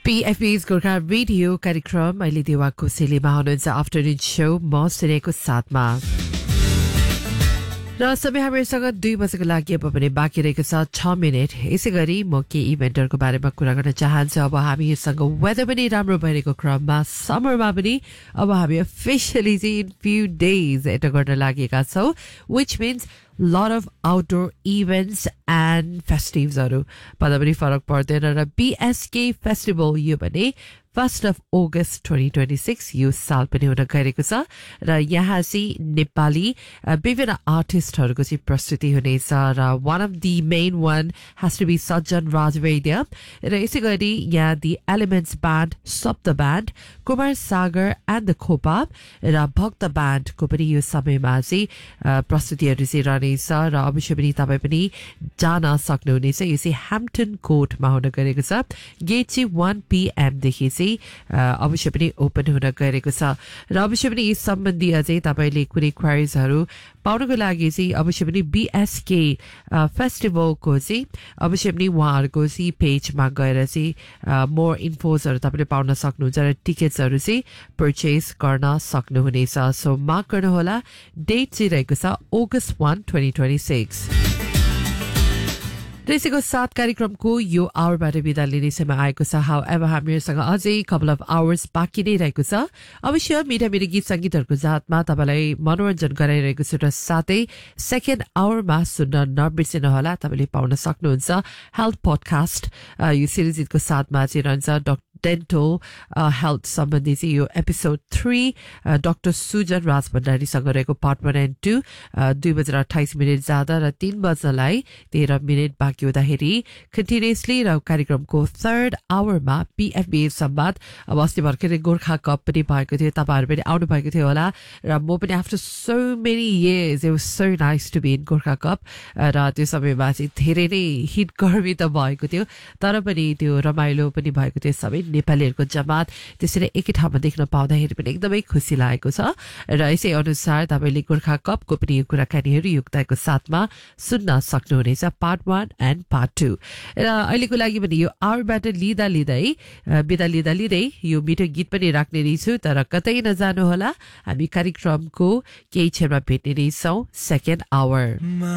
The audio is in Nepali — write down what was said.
PFB's गोर्खा रेडियो कार्यक्रम अहिले देवाको सेलीमा हुनुहुन्छ आफ्टरनुन शो म सुनेको साथमा र समय हामीसँग 2 बजेको लागि अब पनि बाँकी रहेको छ 6 मिनेट यसै गरी म के इभेन्टहरूको बारेमा कुरा गर्न चाहन्छु अब हामीसँग वेदर पनि राम्रो भइरहेको क्रममा समरमा पनि अब हामी अफिसियली चाहिँ इन फ्यु डेज यता गर्न लागेका छौँ which means lot of outdoor events and festivals पदा पनि फरक पर्दैन र BSK फेस्टिभल यो भने 1st of August 2026 यो साल पनि हुन गइरहेको छ र यहाँ चाहिँ नेपाली विभिन्न आर्टिस्टहरूको चाहिँ प्रस्तुति हुनेछ र one of the main one has to be सज्जन राजवैद्य र यसै गरी यहाँ the Elements Band, शब्द band, Kumar Sagar and the खोपा र भक्त ब्यान्डको पनि यो समयमा चाहिँ प्रस्तुतिहरू चाहिँ रहनेछ र अवश्य पनि तपाईँ पनि जान सक्नुहुनेछ यो चाहिँ ह्याम्पटन कोर्टमा हुन गइरहेको छ गेट चाहिँ 1 PM देखि अवश्य पनि ओपन हुन गइरहेको छ र अवश्य पनि यस सम्बन्धी अझै तपाईले कुनै क्वेरीजहरू पाउनको लागि चाहिँ अवश्य पनि BSK फेस्टिभलको चाहिँ अवश्य पनि उहाँहरूको चाहिँ पेजमा गएर चाहिँ मोर इन्फोजहरू तपाईले पाउन सक्नुहुन्छ र टिकट्सहरू चाहिँ पर्चेस गर्न सक्नुहुनेछ सो मार्क गर्नुहोला डेट चाहिँ रहेको छ August 1, 2026 त्यसैको साथ कार्यक्रमको यो आवरबाट बिदा लिने समय आएको छ हाउएभर हामीसँग अझै कपल अफ आवर्स बाँकी नै रहेको छ अवश्य मिठा मिठा गीत संगीतहरूको जातमा तपाईलाई मनोरञ्जन गराइरहेको छु र साथै सेकेन्ड आवरमा सुन्न नबिर्सिनुहोला तपाईले पाउन सक्नुहुन्छ हेल्थ पडकास्ट यो सिरिजको साथमा चाहिँ रहन्छ डेन्टल हेल्थ सम्बन्धी चाहिँ यो एपिसोड 3 डाक्टर सुजन राज भण्डारीसँग रहेको पार्ट 1 and 2 2:28 जाँदा र 3 बज्नलाई 13 मिनेट बाँकी हुँदाखेरि कन्टिन्युसली र कार्यक्रमको थर्ड आवरमा PFB संवाद अब अस्ति भर्खरै गोर्खा कप पनि भएको थियो तपाईहरु पनि आउनु भएको थियो होला र म पनि after so many years it was so nice to be in Gorkha cup र त्यो समयमा चाहिँ धेरै नै हिट गर्मी त भएको थियो तर पनि त्यो रमाइलो पनि भएको थियो सबै नेपालीहरूको जमात त्यसरी एकै ठाउँमा देख्न पाउँदाखेरि पनि एकदमै खुसी लागेको छ र यसै अनुसार तपाईले गोर्खा कपको पनि यो कुराकानीहरू युक्तको साथमा सुन्न सक्नुहुनेछ पार्ट 1 and पार्ट 2 र अहिलेको लागि पनि यो आवरबाट बिदा लिँदै यो मिठो गीत पनि राख्ने रहेछु तर कतै नजानु होला हामी कार्यक्रमको केही क्षणमा भेट्ने रहेछौं सेकेन्ड आवर